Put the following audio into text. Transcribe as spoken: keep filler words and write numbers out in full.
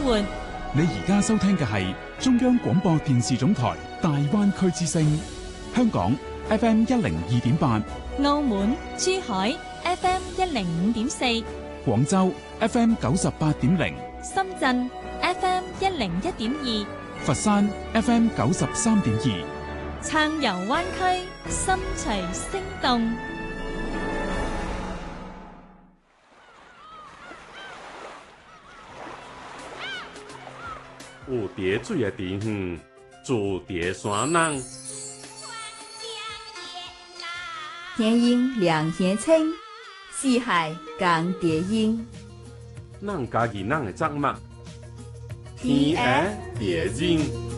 活。 你而家收聽嘅係中央廣播電視總台大灣區之聲，香港 F M 一零二點八， 澳門、珠海 F M 一零五點四， 廣州 F M 九十八點零， 深圳 F M 一零一點二， 佛山 F M 九十三點二， 暢遊灣區，心隨聲動。 有蝶水的地方，住蝶山人。 天陰涼天青，四海共蝶音。 咱家己咱的作物，天涯蝶音。